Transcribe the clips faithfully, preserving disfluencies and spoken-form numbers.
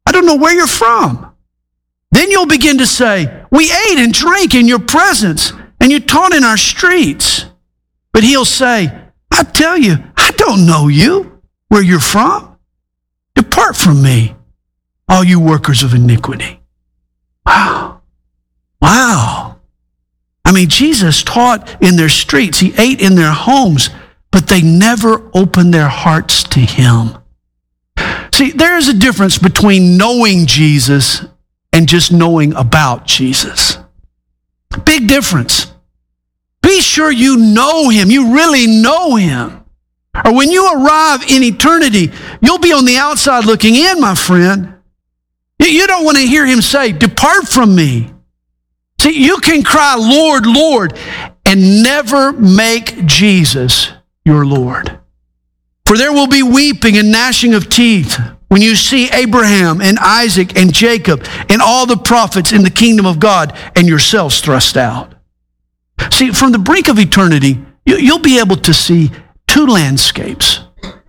I don't know where you're from. Then you'll begin to say, we ate and drank in your presence, and you taught in our streets. But he'll say, I tell you, I don't know you, where you're from. Depart from me, all you workers of iniquity. Wow. Wow. I mean, Jesus taught in their streets. He ate in their homes, but they never opened their hearts to him. See, there is a difference between knowing Jesus and just knowing about Jesus. Big difference. Be sure you know him. You really know him. Or when you arrive in eternity, you'll be on the outside looking in, my friend. You don't want to hear him say, depart from me. See, you can cry, Lord, Lord, and never make Jesus your Lord. For there will be weeping and gnashing of teeth when you see Abraham and Isaac and Jacob and all the prophets in the kingdom of God and yourselves thrust out. See, from the brink of eternity, you'll be able to see two landscapes.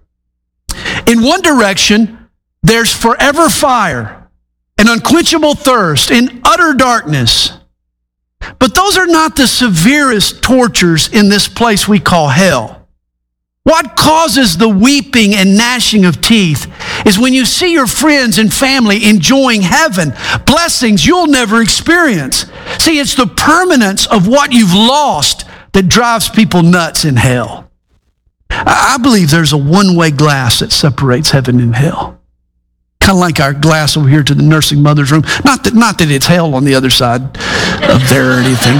In one direction, there's forever fire, an unquenchable thirst, and utter darkness. But those are not the severest tortures in this place we call hell. What causes the weeping and gnashing of teeth is when you see your friends and family enjoying heaven, blessings you'll never experience. See, it's the permanence of what you've lost that drives people nuts in hell. I believe there's a one-way glass that separates heaven and hell. Kind of like our glass over here to the nursing mother's room. Not that, not that it's hell on the other side of there or anything,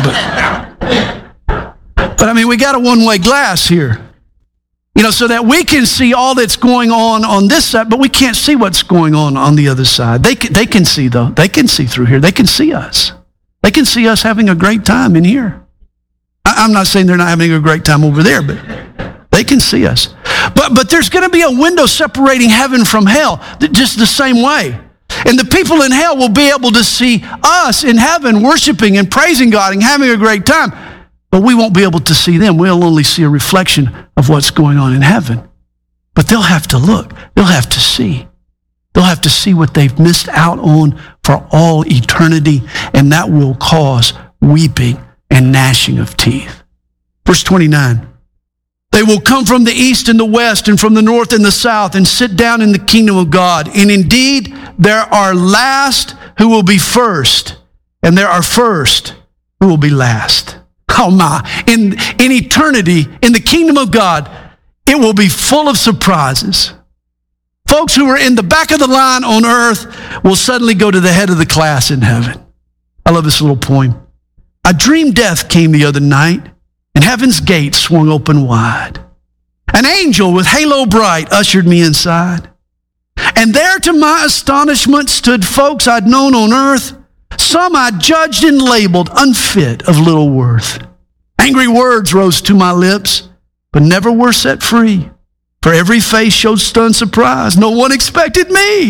but, but I mean, we got a one-way glass here. You know, so that we can see all that's going on on this side, but we can't see what's going on on the other side. They can, they can see, though. They can see through here. They can see us. They can see us having a great time in here. I, I'm not saying they're not having a great time over there, but they can see us. But, but there's going to be a window separating heaven from hell, just the same way. And the people in hell will be able to see us in heaven worshiping and praising God and having a great time. But we won't be able to see them. We'll only see a reflection of what's going on in heaven. But they'll have to look. They'll have to see. They'll have to see what they've missed out on for all eternity, and that will cause weeping and gnashing of teeth. Verse twenty-nine. They will come from the east and the west and from the north and the south and sit down in the kingdom of God. And indeed, there are last who will be first, and there are first who will be last. Oh my, in, in eternity, in the kingdom of God, it will be full of surprises. Folks who are in the back of the line on earth will suddenly go to the head of the class in heaven. I love this little poem. I dreamed death came the other night, and heaven's gates swung open wide. An angel with halo bright ushered me inside. And there to my astonishment stood folks I'd known on earth. Some I judged and labeled unfit of little worth. Angry words rose to my lips, but never were set free. For every face showed stunned surprise. No one expected me.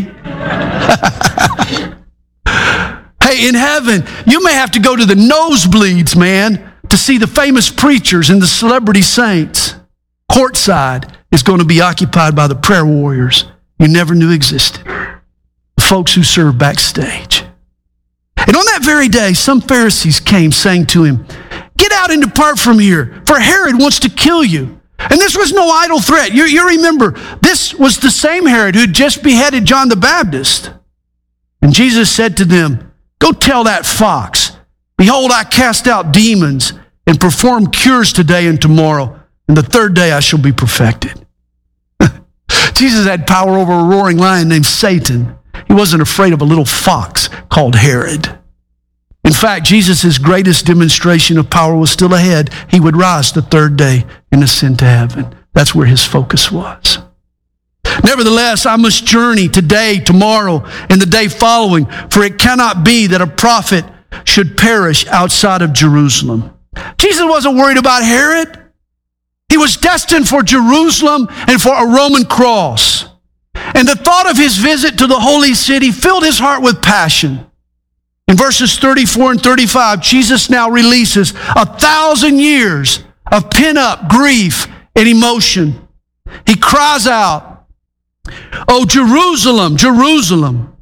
Hey, in heaven, you may have to go to the nosebleeds, man, to see the famous preachers and the celebrity saints. Courtside is going to be occupied by the prayer warriors you never knew existed. The folks who serve backstage. And on that very day, some Pharisees came saying to him, get out and depart from here, for Herod wants to kill you. And this was no idle threat. You, you remember, this was the same Herod who had just beheaded John the Baptist. And Jesus said to them, go tell that fox, behold, I cast out demons and perform cures today and tomorrow, and the third day I shall be perfected. Jesus had power over a roaring lion named Satan. He wasn't afraid of a little fox called Herod. In fact, Jesus' greatest demonstration of power was still ahead. He would rise the third day and ascend to heaven. That's where his focus was. Nevertheless, I must journey today, tomorrow, and the day following, for it cannot be that a prophet should perish outside of Jerusalem. Jesus wasn't worried about Herod. He was destined for Jerusalem and for a Roman cross. And the thought of his visit to the holy city filled his heart with passion. In verses thirty-four and thirty-five, Jesus now releases a thousand years of pent-up grief and emotion. He cries out, oh, Jerusalem, Jerusalem,